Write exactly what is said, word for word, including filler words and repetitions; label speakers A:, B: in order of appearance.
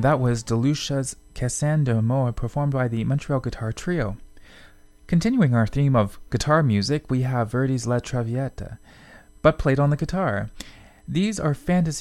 A: That was DeLucia's Cassandre d'Amour, performed by the Montreal Guitar Trio. Continuing our theme of guitar music, we have Verdi's La Traviata, but played on the guitar. These are fantasy